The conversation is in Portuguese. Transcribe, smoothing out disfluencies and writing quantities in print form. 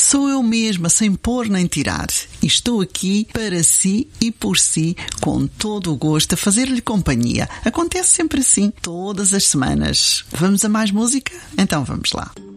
Sou eu mesma, sem pôr nem tirar. E estou aqui para si e por si, com todo o gosto, a fazer-lhe companhia. Acontece sempre assim, todas as semanas. Vamos a mais música? Então vamos lá.